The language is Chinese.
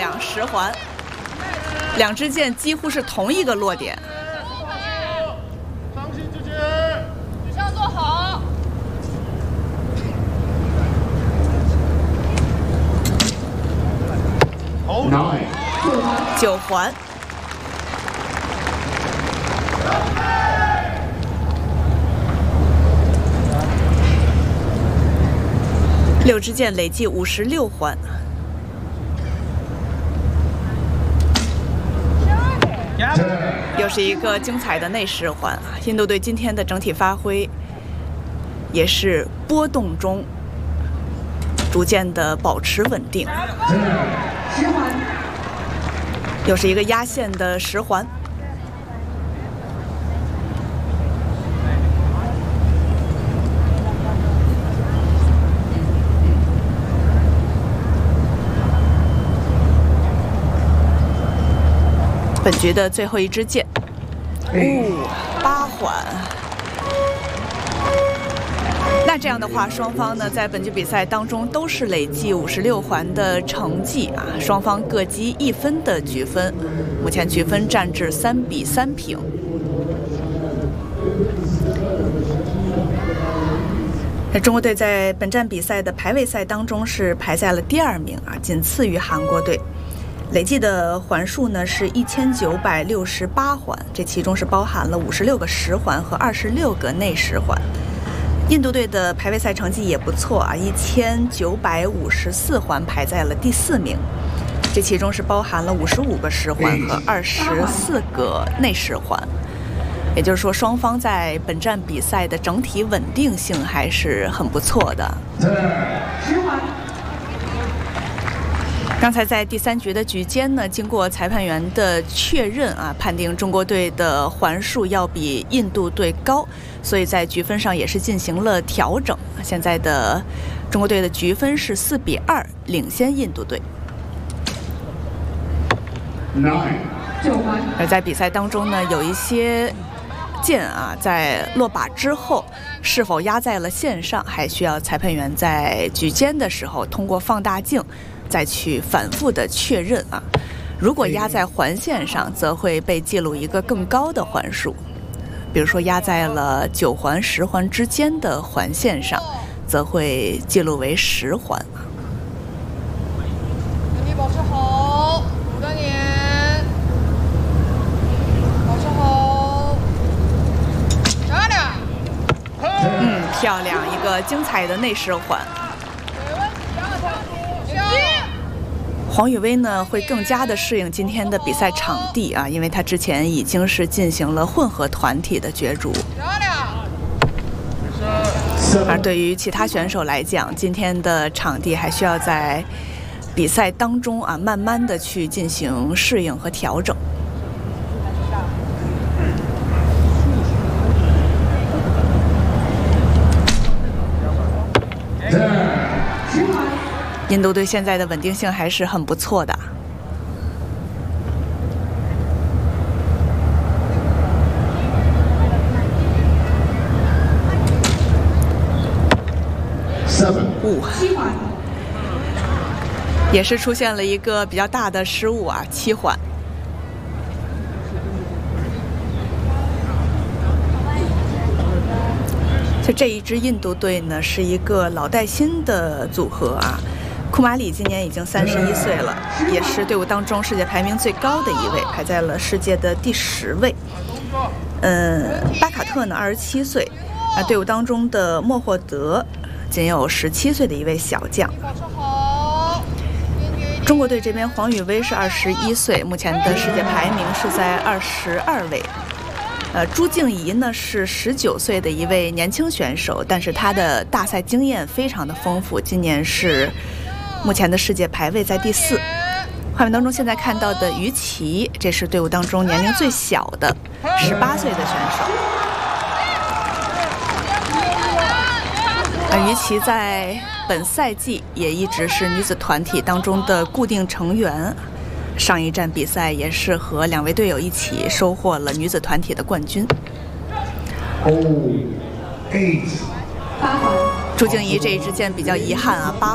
亮10环，两支箭几乎是同一个落点。 举上坐好。 9环。6支箭累计56环。又是一个精彩的内10环。印度队今天的整体发挥也是波动中逐渐的保持稳定。又是一个压线的10环。本局的最后一支箭，8环。那这样的话，双方呢在本局比赛当中都是累计56环的成绩啊，双方各积1分的局分，目前局分战至3比3平。那中国队在本站比赛的排位赛当中是排在了第2名啊，仅次于韩国队。累计的环数呢是1968环，这其中是包含了56个10环和26个内10环。印度队的排位赛成绩也不错啊，1954环排在了第4名，这其中是包含了55个10环和24个内10环。也就是说，双方在本站比赛的整体稳定性还是很不错的。10环。刚才在第3局的局间呢，经过裁判员的确认啊，判定中国队的环数要比印度队高，所以在局分上也是进行了调整。现在的中国队的局分是4比2，领先印度队。而在比赛当中呢，有一些箭啊，在落靶之后是否压在了线上，还需要裁判员在局间的时候通过放大镜再去反复的确认啊。如果压在环线上，则会被记录一个更高的环数，比如说压在了9环、10环之间的环线上，则会记录为10环。 原地保持好，5的点，保持好，漂亮。 漂亮，一个精彩的内10环。黄宇威呢会更加的适应今天的比赛场地啊，因为他之前已经是进行了混合团体的角逐。而对于其他选手来讲，今天的场地还需要在比赛当中啊慢慢的去进行适应和调整。印度队现在的稳定性还是很不错的。7环，也是出现了一个比较大的失误啊，7环。这一支印度队呢是一个老带新的组合啊。库马里今年已经31岁了，也是队伍当中世界排名最高的一位，排在了世界的第10位。巴卡特呢27岁，队伍当中的莫霍德仅有17岁的一位小将。中国队这边黄宇威是21岁，目前的世界排名是在22位。朱静怡呢是19岁的一位年轻选手，但是她的大赛经验非常的丰富，今年是目前的世界排位在第4。画面当中现在看到的于琦，这是队伍当中年龄最小的18岁的选手。于琦在本赛季也一直是女子团体当中的固定成员，上一站比赛也是和2位队友一起收获了女子团体的冠军。朱静怡这一支箭比较遗憾啊，8